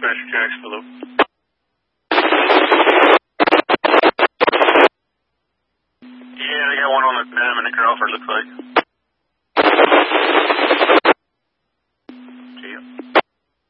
Dispatcher Jacksonville. Yeah, they got one on the Diamond in Crawford, looks like.